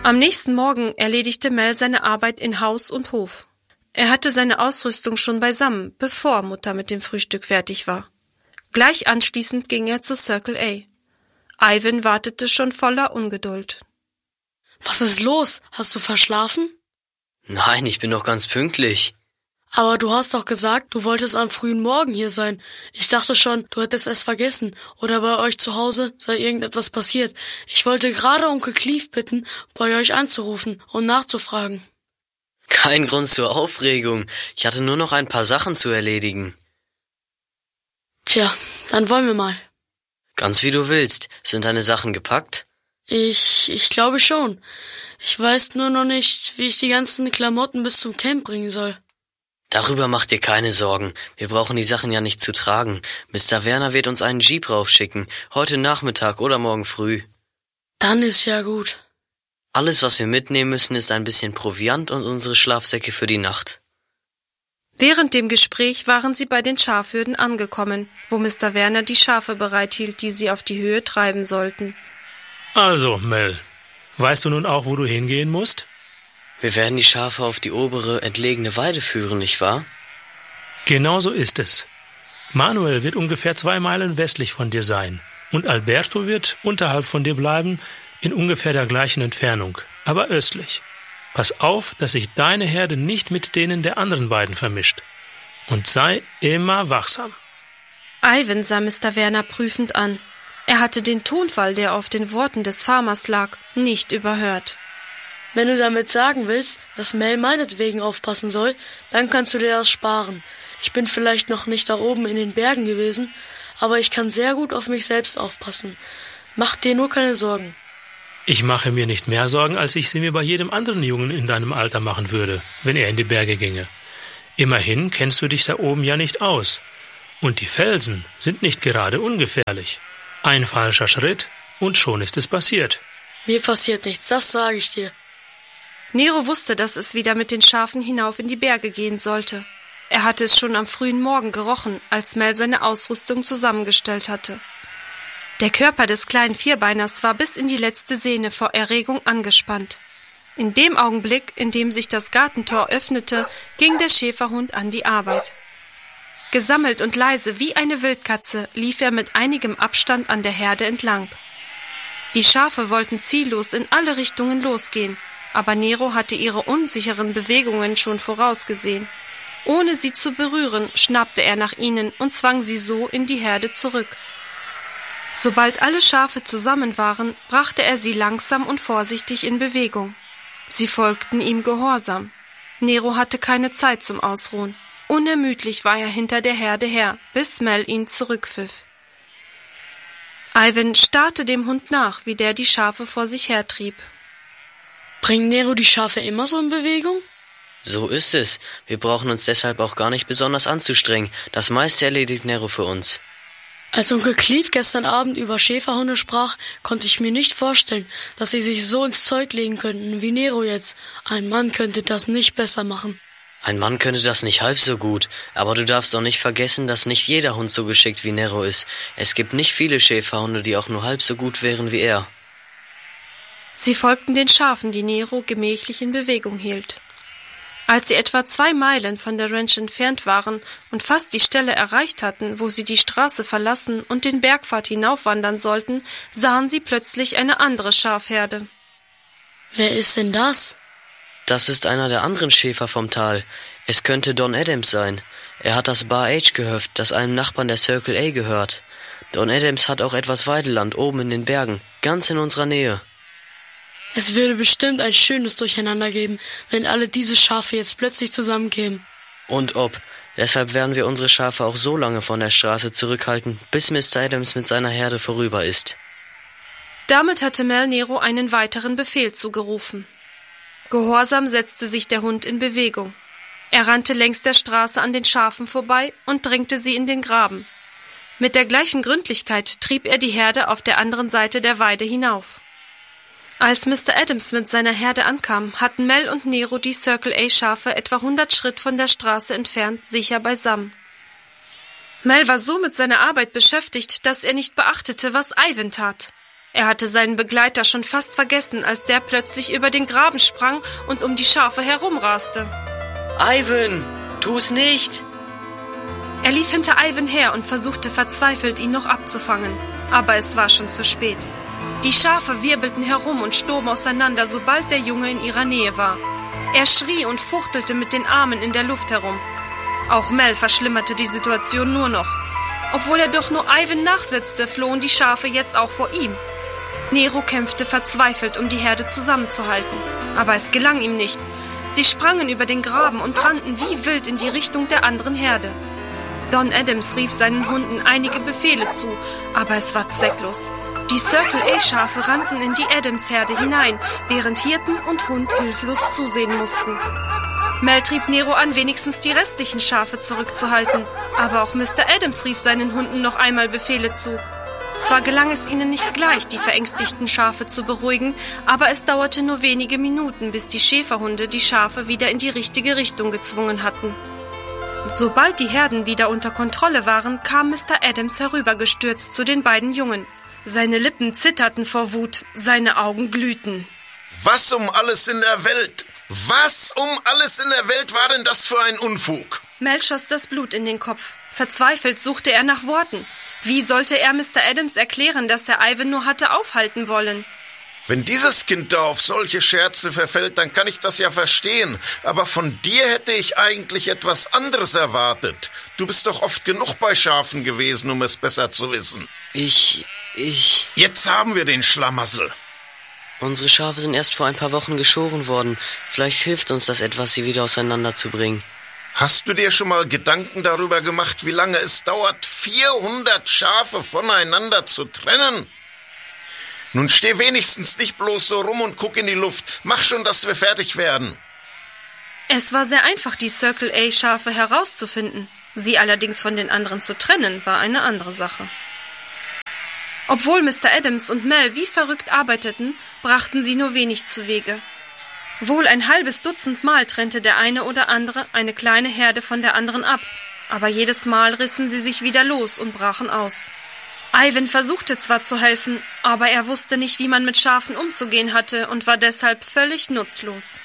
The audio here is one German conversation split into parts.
Am nächsten Morgen erledigte Mel seine Arbeit in Haus und Hof. Er hatte seine Ausrüstung schon beisammen, bevor Mutter mit dem Frühstück fertig war. Gleich anschließend ging er zu Circle A. Ivan wartete schon voller Ungeduld. Was ist los? Hast du verschlafen? Nein, ich bin doch ganz pünktlich. Aber du hast doch gesagt, du wolltest am frühen Morgen hier sein. Ich dachte schon, du hättest es vergessen oder bei euch zu Hause sei irgendetwas passiert. Ich wollte gerade Onkel Clive bitten, bei euch anzurufen und nachzufragen. Kein Grund zur Aufregung. Ich hatte nur noch ein paar Sachen zu erledigen. Tja, dann wollen wir mal. Ganz wie du willst. Sind deine Sachen gepackt? Ich glaube schon. Ich weiß nur noch nicht, wie ich die ganzen Klamotten bis zum Camp bringen soll. Darüber mach dir keine Sorgen. Wir brauchen die Sachen ja nicht zu tragen. Mr. Werner wird uns einen Jeep raufschicken. Heute Nachmittag oder morgen früh. Dann ist ja gut. Alles, was wir mitnehmen müssen, ist ein bisschen Proviant und unsere Schlafsäcke für die Nacht. Während dem Gespräch waren sie bei den Schafhürden angekommen, wo Mr. Werner die Schafe bereithielt, die sie auf die Höhe treiben sollten. Also, Mel, weißt du nun auch, wo du hingehen musst? Wir werden die Schafe auf die obere, entlegene Weide führen, nicht wahr? Genau so ist es. Manuel wird ungefähr 2 Meilen westlich von dir sein und Alberto wird unterhalb von dir bleiben, in ungefähr der gleichen Entfernung, aber östlich. Pass auf, dass sich deine Herde nicht mit denen der anderen beiden vermischt. Und sei immer wachsam. Ivan sah Mr. Werner prüfend an. Er hatte den Tonfall, der auf den Worten des Farmers lag, nicht überhört. Wenn du damit sagen willst, dass Mel meinetwegen aufpassen soll, dann kannst du dir das sparen. Ich bin vielleicht noch nicht da oben in den Bergen gewesen, aber ich kann sehr gut auf mich selbst aufpassen. Mach dir nur keine Sorgen. Ich mache mir nicht mehr Sorgen, als ich sie mir bei jedem anderen Jungen in deinem Alter machen würde, wenn er in die Berge ginge. Immerhin kennst du dich da oben ja nicht aus. Und die Felsen sind nicht gerade ungefährlich. Ein falscher Schritt und schon ist es passiert. Mir passiert nichts, das sage ich dir. Nero wusste, dass es wieder mit den Schafen hinauf in die Berge gehen sollte. Er hatte es schon am frühen Morgen gerochen, als Mel seine Ausrüstung zusammengestellt hatte. Der Körper des kleinen Vierbeiners war bis in die letzte Sehne vor Erregung angespannt. In dem Augenblick, in dem sich das Gartentor öffnete, ging der Schäferhund an die Arbeit. Gesammelt und leise wie eine Wildkatze lief er mit einigem Abstand an der Herde entlang. Die Schafe wollten ziellos in alle Richtungen losgehen, aber Nero hatte ihre unsicheren Bewegungen schon vorausgesehen. Ohne sie zu berühren, schnappte er nach ihnen und zwang sie so in die Herde zurück. Sobald alle Schafe zusammen waren, brachte er sie langsam und vorsichtig in Bewegung. Sie folgten ihm gehorsam. Nero hatte keine Zeit zum Ausruhen. Unermüdlich war er hinter der Herde her, bis Mel ihn zurückpfiff. Ivan starrte dem Hund nach, wie der die Schafe vor sich hertrieb. Bringt Nero die Schafe immer so in Bewegung? So ist es. Wir brauchen uns deshalb auch gar nicht besonders anzustrengen. Das meiste erledigt Nero für uns. Als Onkel Clive gestern Abend über Schäferhunde sprach, konnte ich mir nicht vorstellen, dass sie sich so ins Zeug legen könnten wie Nero jetzt. Ein Mann könnte das nicht besser machen. Ein Mann könnte das nicht halb so gut, aber du darfst doch nicht vergessen, dass nicht jeder Hund so geschickt wie Nero ist. Es gibt nicht viele Schäferhunde, die auch nur halb so gut wären wie er. Sie folgten den Schafen, die Nero gemächlich in Bewegung hielt. Als sie etwa 2 Meilen von der Ranch entfernt waren und fast die Stelle erreicht hatten, wo sie die Straße verlassen und den Bergpfad hinaufwandern sollten, sahen sie plötzlich eine andere Schafherde. Wer ist denn das? Das ist einer der anderen Schäfer vom Tal. Es könnte Don Adams sein. Er hat das Bar H Gehöft, das einem Nachbarn der Circle A gehört. Don Adams hat auch etwas Weideland oben in den Bergen, ganz in unserer Nähe. Es würde bestimmt ein schönes Durcheinander geben, wenn alle diese Schafe jetzt plötzlich zusammenkämen. Und ob. Deshalb werden wir unsere Schafe auch so lange von der Straße zurückhalten, bis Mr. Adams mit seiner Herde vorüber ist. Damit hatte Mel Nero einen weiteren Befehl zugerufen. Gehorsam setzte sich der Hund in Bewegung. Er rannte längs der Straße an den Schafen vorbei und drängte sie in den Graben. Mit der gleichen Gründlichkeit trieb er die Herde auf der anderen Seite der Weide hinauf. Als Mr. Adams mit seiner Herde ankam, hatten Mel und Nero die Circle A Schafe etwa 100 Schritt von der Straße entfernt sicher beisammen. Mel war so mit seiner Arbeit beschäftigt, dass er nicht beachtete, was Ivan tat. Er hatte seinen Begleiter schon fast vergessen, als der plötzlich über den Graben sprang und um die Schafe herumraste. Ivan, tu's nicht! Er lief hinter Ivan her und versuchte verzweifelt, ihn noch abzufangen. Aber es war schon zu spät. Die Schafe wirbelten herum und stoben auseinander, sobald der Junge in ihrer Nähe war. Er schrie und fuchtelte mit den Armen in der Luft herum. Auch Mel verschlimmerte die Situation nur noch. Obwohl er doch nur Ivan nachsetzte, flohen die Schafe jetzt auch vor ihm. Nero kämpfte verzweifelt, um die Herde zusammenzuhalten. Aber es gelang ihm nicht. Sie sprangen über den Graben und rannten wie wild in die Richtung der anderen Herde. Don Adams rief seinen Hunden einige Befehle zu, aber es war zwecklos. Die Circle-A-Schafe rannten in die Adams-Herde hinein, während Hirten und Hund hilflos zusehen mussten. Mel trieb Nero an, wenigstens die restlichen Schafe zurückzuhalten, aber auch Mr. Adams rief seinen Hunden noch einmal Befehle zu. Zwar gelang es ihnen nicht gleich, die verängstigten Schafe zu beruhigen, aber es dauerte nur wenige Minuten, bis die Schäferhunde die Schafe wieder in die richtige Richtung gezwungen hatten. Sobald die Herden wieder unter Kontrolle waren, kam Mr. Adams herübergestürzt zu den beiden Jungen. Seine Lippen zitterten vor Wut, seine Augen glühten. Was um alles in der Welt? Was um alles in der Welt war denn das für ein Unfug? Mel schoss das Blut in den Kopf. Verzweifelt suchte er nach Worten. Wie sollte er Mr. Adams erklären, dass er Ivan nur hatte aufhalten wollen? Wenn dieses Kind da auf solche Scherze verfällt, dann kann ich das ja verstehen. Aber von dir hätte ich eigentlich etwas anderes erwartet. Du bist doch oft genug bei Schafen gewesen, um es besser zu wissen. Jetzt haben wir den Schlamassel. Unsere Schafe sind erst vor ein paar Wochen geschoren worden. Vielleicht hilft uns das etwas, sie wieder auseinanderzubringen. Hast du dir schon mal Gedanken darüber gemacht, wie lange es dauert, 400 Schafe voneinander zu trennen? Nun steh wenigstens nicht bloß so rum und guck in die Luft. Mach schon, dass wir fertig werden. Es war sehr einfach, die Circle-A-Schafe herauszufinden. Sie allerdings von den anderen zu trennen, war eine andere Sache. Obwohl Mr. Adams und Mel wie verrückt arbeiteten, brachten sie nur wenig zuwege. Wohl ein halbes Dutzend Mal trennte der eine oder andere eine kleine Herde von der anderen ab, aber jedes Mal rissen sie sich wieder los und brachen aus. Ivan versuchte zwar zu helfen, aber er wusste nicht, wie man mit Schafen umzugehen hatte und war deshalb völlig nutzlos.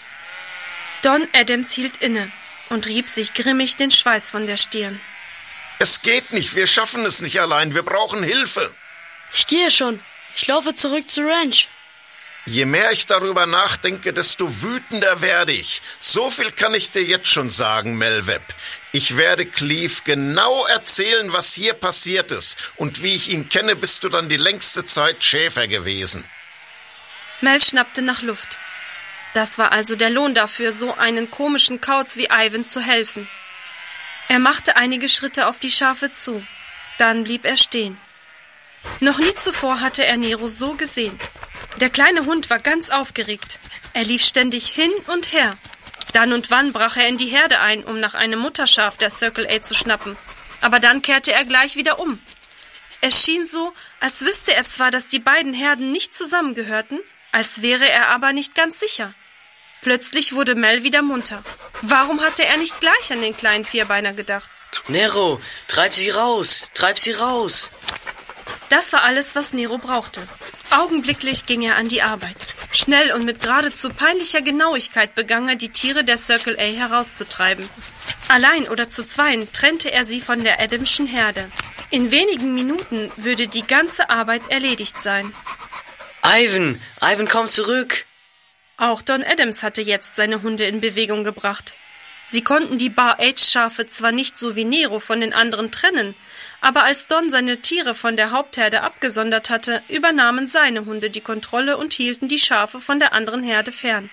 Don Adams hielt inne und rieb sich grimmig den Schweiß von der Stirn. Es geht nicht, wir schaffen es nicht allein, wir brauchen Hilfe. Ich gehe schon. Ich laufe zurück zur Ranch. Je mehr ich darüber nachdenke, desto wütender werde ich. So viel kann ich dir jetzt schon sagen, Mel Webb. Ich werde Cleve genau erzählen, was hier passiert ist. Und wie ich ihn kenne, bist du dann die längste Zeit Schäfer gewesen. Mel schnappte nach Luft. Das war also der Lohn dafür, so einen komischen Kauz wie Ivan zu helfen. Er machte einige Schritte auf die Schafe zu. Dann blieb er stehen. Noch nie zuvor hatte er Nero so gesehen. Der kleine Hund war ganz aufgeregt. Er lief ständig hin und her. Dann und wann brach er in die Herde ein, um nach einem Mutterschaf der Circle-A zu schnappen. Aber dann kehrte er gleich wieder um. Es schien so, als wüsste er zwar, dass die beiden Herden nicht zusammengehörten, als wäre er aber nicht ganz sicher. Plötzlich wurde Mel wieder munter. Warum hatte er nicht gleich an den kleinen Vierbeiner gedacht? Nero, treib sie raus! Treib sie raus! Das war alles, was Nero brauchte. Augenblicklich ging er an die Arbeit. Schnell und mit geradezu peinlicher Genauigkeit begann er, die Tiere der Circle-A herauszutreiben. Allein oder zu zweien trennte er sie von der Adamschen Herde. In wenigen Minuten würde die ganze Arbeit erledigt sein. Ivan, komm zurück! Auch Don Adams hatte jetzt seine Hunde in Bewegung gebracht. Sie konnten die Bar-H-Schafe zwar nicht so wie Nero von den anderen trennen, aber als Don seine Tiere von der Hauptherde abgesondert hatte, übernahmen seine Hunde die Kontrolle und hielten die Schafe von der anderen Herde fern.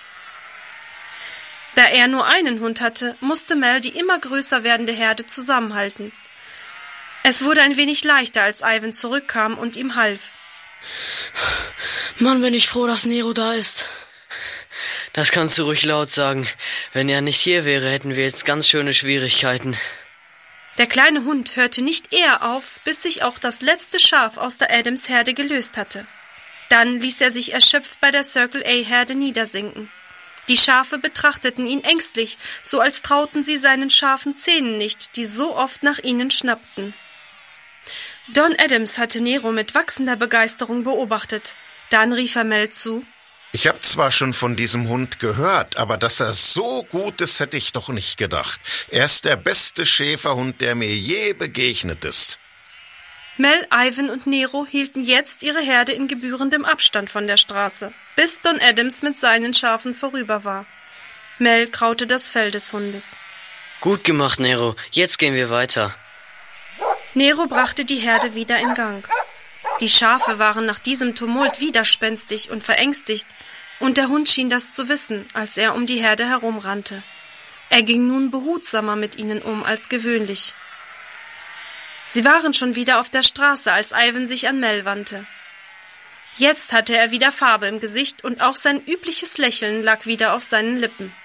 Da er nur einen Hund hatte, musste Mel die immer größer werdende Herde zusammenhalten. Es wurde ein wenig leichter, als Ivan zurückkam und ihm half. Mann, bin ich froh, dass Nero da ist. Das kannst du ruhig laut sagen. Wenn er nicht hier wäre, hätten wir jetzt ganz schöne Schwierigkeiten. Der kleine Hund hörte nicht eher auf, bis sich auch das letzte Schaf aus der Adams-Herde gelöst hatte. Dann ließ er sich erschöpft bei der Circle-A-Herde niedersinken. Die Schafe betrachteten ihn ängstlich, so als trauten sie seinen scharfen Zähnen nicht, die so oft nach ihnen schnappten. Don Adams hatte Nero mit wachsender Begeisterung beobachtet. Dann rief er Mel zu: Ich habe zwar schon von diesem Hund gehört, aber dass er so gut ist, hätte ich doch nicht gedacht. Er ist der beste Schäferhund, der mir je begegnet ist. Mel, Ivan und Nero hielten jetzt ihre Herde in gebührendem Abstand von der Straße, bis Don Adams mit seinen Schafen vorüber war. Mel kraute das Fell des Hundes. Gut gemacht, Nero. Jetzt gehen wir weiter. Nero brachte die Herde wieder in Gang. Die Schafe waren nach diesem Tumult widerspenstig und verängstigt, und der Hund schien das zu wissen, als er um die Herde herumrannte. Er ging nun behutsamer mit ihnen um als gewöhnlich. Sie waren schon wieder auf der Straße, als Ivan sich an Mel wandte. Jetzt hatte er wieder Farbe im Gesicht und auch sein übliches Lächeln lag wieder auf seinen Lippen.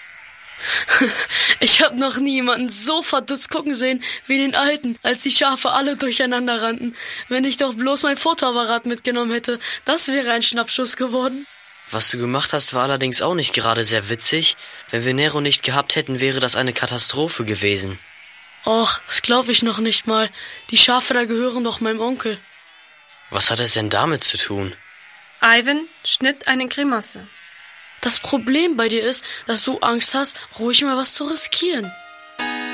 Ich hab noch nie jemanden so verdutzt gucken sehen wie den Alten, als die Schafe alle durcheinander rannten. Wenn ich doch bloß mein Fotoapparat mitgenommen hätte, das wäre ein Schnappschuss geworden. Was du gemacht hast, war allerdings auch nicht gerade sehr witzig. Wenn wir Nero nicht gehabt hätten, wäre das eine Katastrophe gewesen. Och, das glaube ich noch nicht mal. Die Schafe da gehören doch meinem Onkel. Was hat es denn damit zu tun? Ivan schnitt eine Grimasse. Das Problem bei dir ist, dass du Angst hast, ruhig mal was zu riskieren.